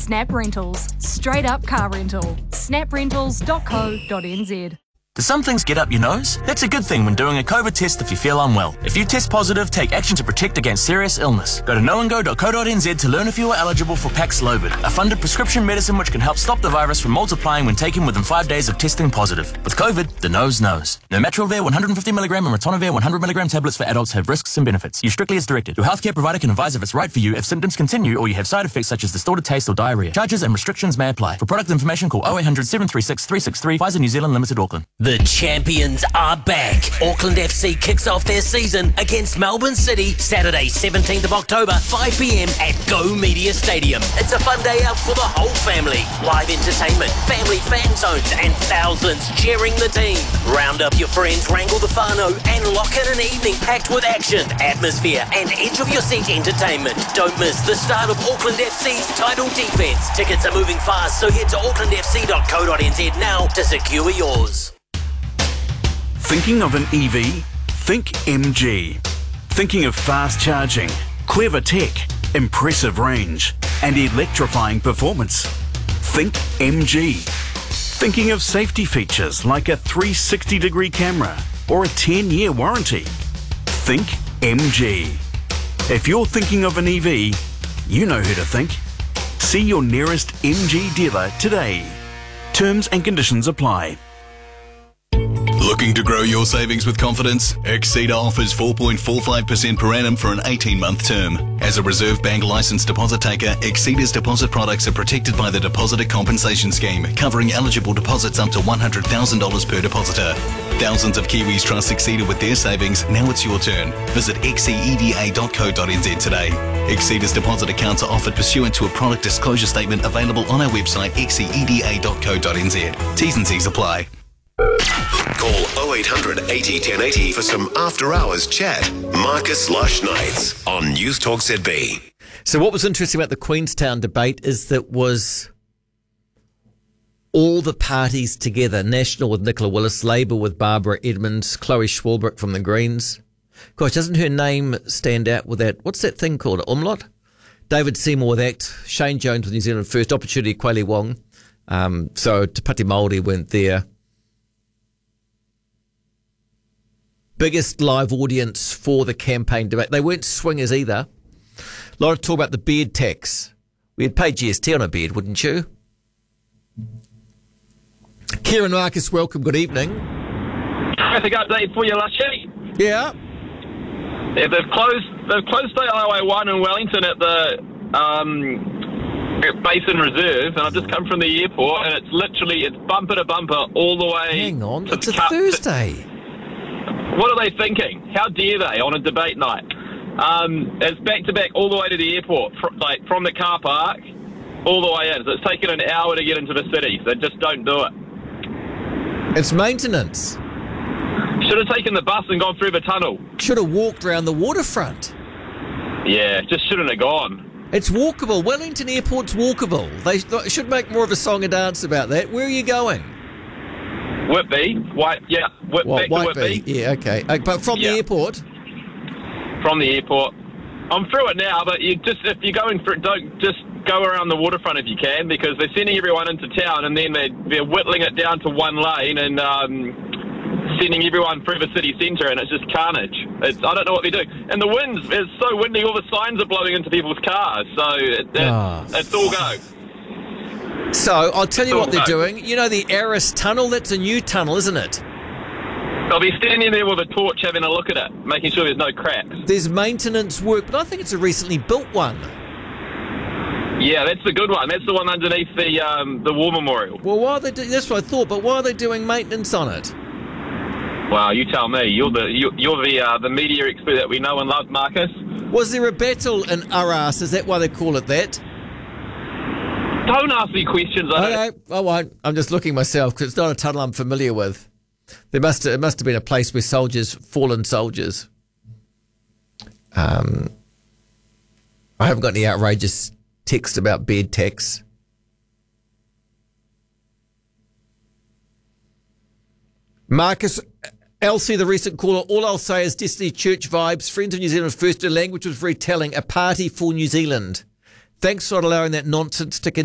Snap Rentals. Straight up car rental. snaprentals.co.nz. Do some things get up your nose? That's a good thing when doing a COVID test if you feel unwell. If you test positive, take action to protect against serious illness. Go to knowandgo.co.nz to learn if you are eligible for Paxlovid, a funded prescription medicine which can help stop the virus from multiplying when taken within 5 days of testing positive. With COVID, the nose knows. Nirmatrelvir 150mg and ritonavir 100mg tablets for adults have risks and benefits. Use strictly as directed. Your healthcare provider can advise if it's right for you if symptoms continue or you have side effects such as distorted taste or diarrhea. Charges and restrictions may apply. For product information, call 0800 736 363. Pfizer New Zealand Limited, Auckland. The champions are back. Auckland FC kicks off their season against Melbourne City Saturday 17th of October 5pm at Go Media Stadium. It's a fun day out for the whole family. Live entertainment, family fan zones and thousands cheering the team. Round up your friends, wrangle the whānau and lock in an evening packed with action, atmosphere and edge of your seat entertainment. Don't miss the start of Auckland FC's title defence. Tickets are moving fast, so head to aucklandfc.co.nz now to secure yours. Thinking of an EV? Think MG. Thinking of fast charging, clever tech, impressive range, and electrifying performance? Think MG. Thinking of safety features like a 360-degree camera or a 10-year warranty? Think MG. If you're thinking of an EV, you know who to think. See your nearest MG dealer today. Terms and conditions apply. Looking to grow your savings with confidence? Exceeder offers 4.45% per annum for an 18-month term. As a Reserve Bank licensed deposit taker, Exceeder's deposit products are protected by the Depositor Compensation Scheme, covering eligible deposits up to $100,000 per depositor. Thousands of Kiwis trust Exceeder with their savings. Now it's your turn. Visit xceda.co.nz today. Exceeder's deposit accounts are offered pursuant to a product disclosure statement available on our website xceda.co.nz. T's and C's apply. Call 0800 80 1080 for some after-hours chat. Marcus Lush Nights on News Talk ZB. So what was interesting about the Queenstown debate is that was all the parties together. National with Nicola Willis, Labour with Barbara Edmonds, Chloe Schwalbrook from the Greens. Gosh, doesn't her name stand out with that? What's that thing called? Umlaut? David Seymour with ACT, Shane Jones with New Zealand First, Opportunity Kweli Wong. So Te Pati Māori went there. Biggest live audience for the campaign debate. They weren't swingers either. A lot of talk about the beard tax. We'd pay GST on a beard, wouldn't you? Kieran Marcus, welcome. Good evening. Traffic update for you, Lushy. Yeah. They've closed State Highway 1 in Wellington at the Basin Reserve, and I've just come from the airport, and it's bumper to bumper all the way. Hang on, it's a Thursday. What are they thinking? How dare they on a debate night? It's back-to-back all the way to the airport, from the car park all the way in. So it's taken an hour to get into the city. They just don't do it. It's maintenance. Should have taken the bus and gone through the tunnel. Should have walked around the waterfront. Yeah, just shouldn't have gone. It's walkable. Wellington Airport's walkable. They should make more of a song and dance about that. Where are you going? Whitby, back to Whitby. Yeah, okay. But from the airport? From the airport. I'm through it now, but if you're going for it, don't just go around the waterfront if you can, because they're sending everyone into town and then they're whittling it down to one lane and sending everyone through the city centre, and it's just carnage. I don't know what they're doing. And the wind is so windy, all the signs are blowing into people's cars, so it's all go. So, I'll tell you what they're doing. You know the Aris Tunnel? That's a new tunnel, isn't it? They'll be standing there with a torch having a look at it, making sure there's no cracks. There's maintenance work, but I think it's a recently built one. Yeah, that's the good one. That's the one underneath the War Memorial. Well, why are they that's what I thought, but why are they doing maintenance on it? Well, you tell me. You're the media expert that we know and love, Marcus. Was there a battle in Aras? Is that why they call it that? Don't ask me questions. I won't. I'm just looking myself because it's not a tunnel I'm familiar with. It must have been a place where fallen soldiers. I haven't got any outrageous text about bed tax. Marcus, Elsie, the recent caller, all I'll say is Destiny Church vibes, Friends of New Zealand First. The language was very telling. A party for New Zealand. Thanks for not allowing that nonsense to continue.